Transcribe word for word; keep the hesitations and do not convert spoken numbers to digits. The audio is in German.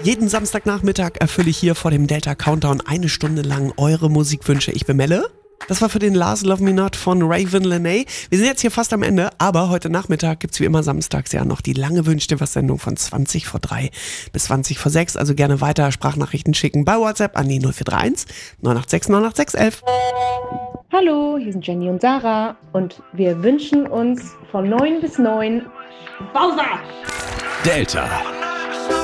Jeden Samstagnachmittag erfülle ich hier vor dem Delta Countdown eine Stunde lang eure Musikwünsche. Ich bin Melle. Das war für den Last Love Me Not von Raven Lenae. Wir sind jetzt hier fast am Ende, aber heute Nachmittag gibt's wie immer samstags ja noch die lange Wünsch-dir-was-Sendung von zwanzig vor drei bis zwanzig vor sechs. Also gerne weiter Sprachnachrichten schicken bei WhatsApp an die null vier drei eins neun acht sechs neun acht sechs elf. Hallo, hier sind Jenny und Sarah und wir wünschen uns von neun bis neun Bowser! Delta.